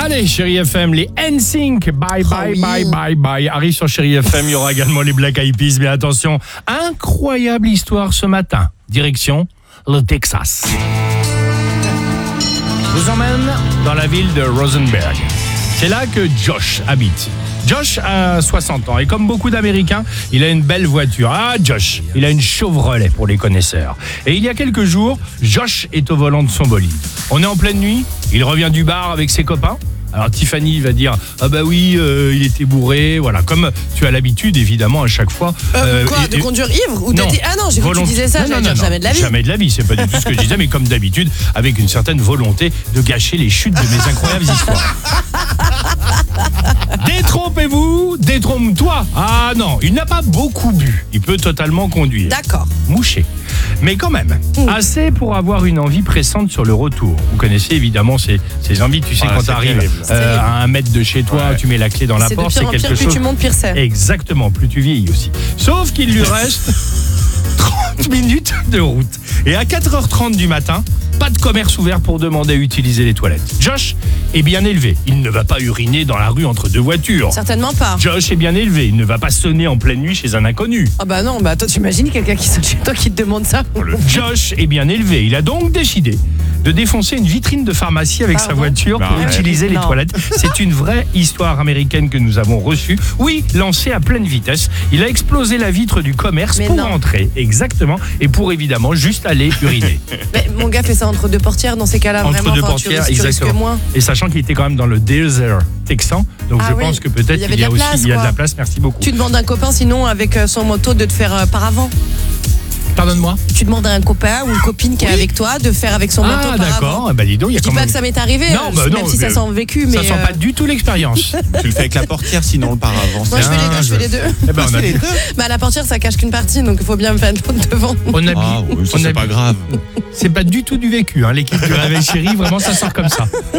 Allez, Chérie FM, les NSYNC, bye bye, oui. bye bye bye, arrive sur Chérie FM, il y aura également les Black Eyed Peas, mais attention, incroyable histoire ce matin, direction le Texas. Je vous emmène dans la ville de Rosenberg. C'est là que Josh habite. Josh a 60 ans et comme beaucoup d'Américains, il a une belle voiture. Ah, Josh, il a une Chevrolet pour les connaisseurs. Et il y a quelques jours, Josh est au volant de son bolide. On est en pleine nuit, il revient du bar avec ses copains. Alors Tiffany va dire « Ah bah oui, il était bourré », voilà, comme tu as l'habitude évidemment à chaque fois. De conduire ivre ou non, Ah non, j'ai vu que tu disais ça, j'allais dire jamais de la vie. Jamais de la vie, c'est pas du tout ce que je disais, mais comme d'habitude, avec une certaine volonté de gâcher les chutes de mes incroyables histoires. Détrompez-vous, détrompe-toi. Ah non, il n'a pas beaucoup bu, il peut totalement conduire. D'accord. Mouché. Mais quand même, assez pour avoir une envie pressante sur le retour. Vous connaissez évidemment ces envies, tu sais, quand tu arrives à 1 mètre de chez toi, tu mets la clé dans la porte, c'est quelque chose. Plus tu montes, pire c'est. Exactement, plus tu vieillis aussi. Sauf qu'il lui reste 30 minutes de route. Et à 4h30 du matin, pas de commerce ouvert pour demander à utiliser les toilettes. Josh est bien élevé. Il ne va pas uriner dans la rue entre deux voitures. Certainement pas. Josh est bien élevé. Il ne va pas sonner en pleine nuit chez un inconnu. Ah bah non, bah toi tu imagines quelqu'un qui sonne chez toi qui te demande ça. Josh est bien élevé. Il a donc décidé de défoncer une vitrine de pharmacie avec sa voiture pour utiliser les toilettes. C'est une vraie histoire américaine que nous avons reçue. Oui, lancée à pleine vitesse. Il a explosé la vitre du commerce pour entrer. Exactement. Et pour évidemment juste aller uriner. Mais mon gars fait ça entre deux portières dans ces cas-là. Entre vraiment, deux portières, exactement. Moins. Et sachant qu'il était quand même dans le désert texan, donc je pense que peut-être qu'il y a de la place. Merci beaucoup. Tu demandes à un copain sinon avec son moto de te faire par avant. Pardonne-moi. Tu demandes à un copain ou une copine qui est avec toi de faire avec son moto par avant. Ah d'accord, bah dis donc, il y a je dis pas que ça m'est arrivé, même si ça sent vécu, mais ça sent pas du tout l'expérience. Tu le fais avec la portière, sinon le paravent. Moi je fais les deux. Eh ben, on a les deux. Bah la portière ça cache qu'une partie, donc il faut bien me faire une devant. C'est pas grave. C'est pas du tout du vécu, hein. L'équipe du Réveil Chérie, vraiment ça sort comme ça.